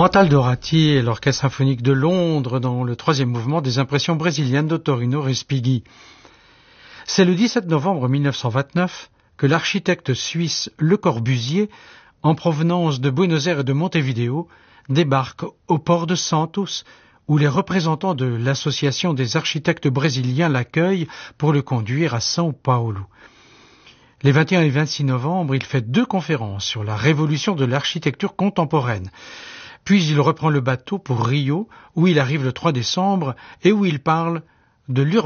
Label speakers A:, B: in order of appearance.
A: Antal Dorati et l'Orchestre symphonique de Londres dans le troisième mouvement des impressions brésiliennes d'Ottorino Respighi. C'est le 17 novembre 1929 que l'architecte suisse Le Corbusier, en provenance de Buenos Aires et de Montevideo, débarque au port de Santos, où les représentants de l'Association des architectes brésiliens l'accueillent pour le conduire à São Paulo. Les 21 et 26 novembre, il fait 2 conférences sur la révolution de l'architecture contemporaine. Puis il reprend le bateau pour Rio, où il arrive le 3 décembre et où il parle de l'urbanisme